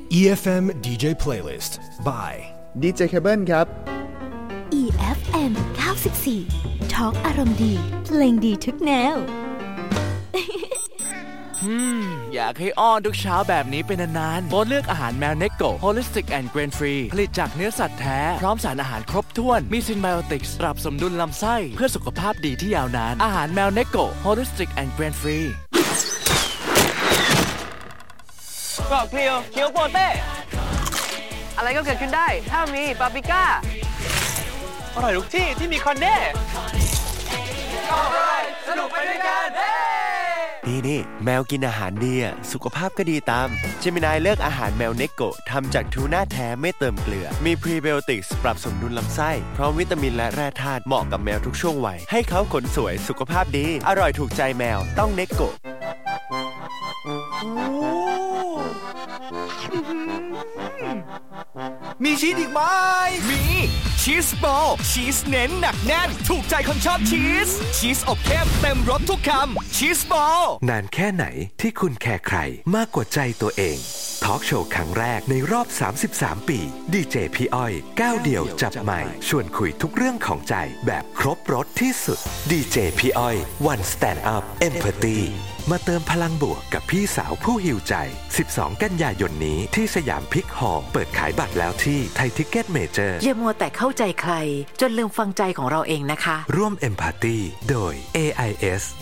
EFM DJ Playlist by DJ Cable ครับ EFM 94 Talk อารมณ์ดีเพลงดีทุกแนวอยากให้อ้อนทุกเช้าแบบนี้เป็นนานๆโปรดเลือกอาหารแมวเนโก Holistic and Grain Free ผลิตจากเนื้อสัตว์แท้พร้อมสารอาหารครบถ้วนมีซินไบโอติกส์ปรับสมดุลลำไส้เพื่อสุขภาพดีที่ยาวนานอาหารแมวเนโก Holistic and Grain Free กรอบเกลียวเคี้ยวโปเต้อะไรก็เกิดขึ้นได้ถ้ามีปาปริก้าอร่อยทุกที่ที่มีคอนเน่อร่อยสนุกไปด้วยกันนี่แมวกินอาหารดีสุขภาพก็ดีตามเจมินายเลือกอาหารแมวเนโกะทำจากทูน่าแท้ไม่เติมเกลือมีพรีไบโอติกส์ปรับสมดุลลำไส้พร้อมวิตามินและแร่ธาตุเหมาะกับแมวทุกช่วงวัยให้เขาขนสวยสุขภาพดีอร่อยถูกใจแมวต้องเนโกะมีชีสอีกไหมมีชีสบอลชีสเน้นหนักแน่นถูกใจคนชอบชีสอบเข้มเต็มรสทุกคำชีสบอลนานแค่ไหนที่คุณแคร์ใครมากกว่าใจตัวเองทอล์กโชว์ครั้งแรกในรอบ33ปีดีเจพี่อ้อยก้าวเดี่ยวจับไมค์ชวนคุยทุกเรื่องของใจแบบครบรสที่สุดดีเจพี่อ้อย One Stand Up Empathy มาเติมพลังบวกกับพี่สาวผู้หิวใจ12กันยายนนี้ที่สยามพิกฮอลล์เปิดขายบัตรแล้วที่ไทยทิกเก็ตเมเจอร์อย่ามัวแต่เข้าใจใครจนลืมฟังใจของเราเองนะคะร่วม Empathy โดย AIS